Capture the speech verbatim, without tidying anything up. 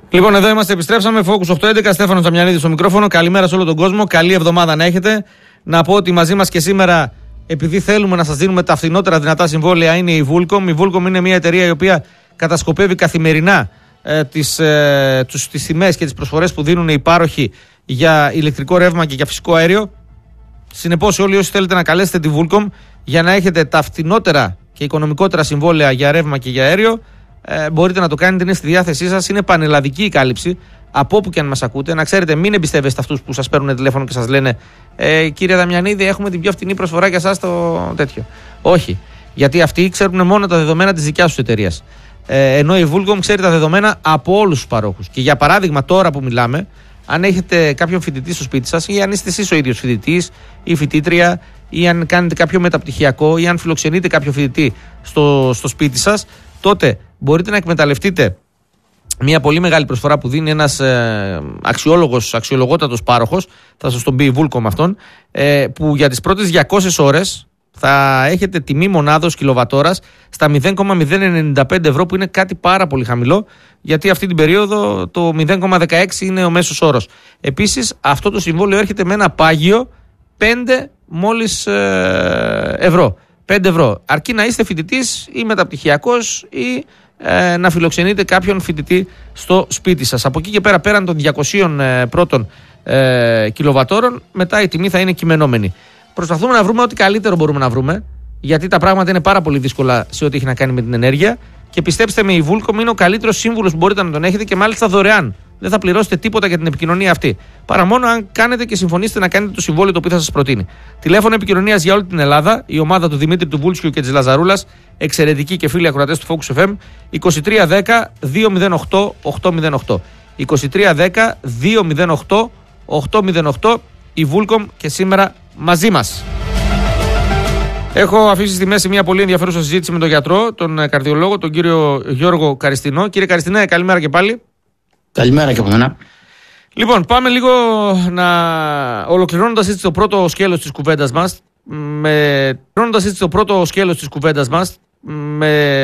Λοιπόν, εδώ είμαστε, επιστρέψαμε. Focus οκτακόσια έντεκα, Στέφανος Δαμιανίδης στο μικρόφωνο. Καλημέρα σε όλο τον κόσμο. Καλή εβδομάδα να έχετε. Να πω ότι μαζί μας και σήμερα, επειδή θέλουμε να σας δίνουμε τα φθηνότερα δυνατά συμβόλαια, είναι η Vulcom. Η Vulcom είναι μια εταιρεία η οποία κατασκοπεύει καθημερινά ε, τις, ε, τους, τις τιμές και τις προσφορές που δίνουν οι πάροχοι για ηλεκτρικό ρεύμα και για φυσικό αέριο. Συνεπώς, όλοι όσοι θέλετε να καλέσετε τη Vulcom για να έχετε τα φθηνότερα και οικονομικότερα συμβόλαια για ρεύμα και για αέριο, ε, μπορείτε να το κάνετε, είναι στη διάθεσή σας. Είναι πανελλαδική η κάλυψη από όπου και αν μας ακούτε. Να ξέρετε, μην εμπιστεύεστε αυτούς που σας παίρνουν τηλέφωνο και σας λένε ε, κύριε Δαμιανίδη, έχουμε την πιο φθηνή προσφορά για εσάς το τέτοιο. Όχι. Γιατί αυτοί ξέρουν μόνο τα δεδομένα της δικιάς τους εταιρείας. Ε, ενώ η Vulcom ξέρει τα δεδομένα από όλους τους παρόχους. Και για παράδειγμα, τώρα που μιλάμε, αν έχετε κάποιον φοιτητή στο σπίτι σας ή αν είστε εσείς ο ίδιος φοιτητής ή φοιτήτρια, ή αν κάνετε κάποιο μεταπτυχιακό ή αν φιλοξενείτε κάποιο φοιτητή στο, στο σπίτι σας, τότε μπορείτε να εκμεταλλευτείτε μια πολύ μεγάλη προσφορά που δίνει ένας ε, αξιόλογος, αξιολογότατος πάροχος, θα σας τον πει η Vulcom αυτόν, ε, που για τις πρώτες διακόσιες ώρες θα έχετε τιμή μονάδος κιλοβατόρας στα μηδέν κόμμα μηδέν ενενήντα πέντε ευρώ, που είναι κάτι πάρα πολύ χαμηλό, γιατί αυτή την περίοδο το μηδέν κόμμα δεκαέξι είναι ο μέσος όρος. Επίσης, αυτό το συμβόλαιο έρχεται με ένα πάγιο πέντε μόλις ε, ευρώ. πέντε ευρώ. Αρκεί να είστε φοιτητής ή μεταπτυχιακός ή ε, να φιλοξενείτε κάποιον φοιτητή στο σπίτι σας. Από εκεί και πέρα, πέραν των διακοσίων ε, πρώτων ε, κιλοβατόρων, μετά η τιμή θα είναι κειμενόμενη. Προσπαθούμε να βρούμε ό,τι καλύτερο μπορούμε να βρούμε, γιατί τα πράγματα είναι πάρα πολύ δύσκολα σε ό,τι έχει να κάνει με την ενέργεια. Και πιστέψτε με, η Vulcom είναι ο καλύτερος σύμβουλος που μπορείτε να τον έχετε και μάλιστα δωρεάν. Δεν θα πληρώσετε τίποτα για την επικοινωνία αυτή. Παρά μόνο αν κάνετε και συμφωνήσετε να κάνετε το συμβόλαιο το οποίο θα σας προτείνει. Τηλέφωνο επικοινωνίας για όλη την Ελλάδα, η ομάδα του Δημήτρη του Βούλτσιου και της Λαζαρούλας, εξαιρετικοί και φίλοι ακροατές του Focus εφ εμ, είκοσι τρία δέκα δύο μηδέν οκτώ οκτώ μηδέν οκτώ. είκοσι τρία δέκα δύο μηδέν οκτώ οκτώ μηδέν οκτώ. Η Vulcom και σήμερα μαζί μας. Έχω αφήσει στη μέση μια πολύ ενδιαφέρουσα συζήτηση με τον γιατρό, τον καρδιολόγο, τον κύριο Γιώργο Καριστινό. Κύριε Καριστινέ, καλημέρα και πάλι. Καλημέρα και από μένα. Λοιπόν, πάμε λίγο να ολοκληρώνοντας έτσι το πρώτο σκέλος της κουβέντας μας, με... ολοκληρώνοντας έτσι το πρώτο σκέλος της κουβέντας μας, με...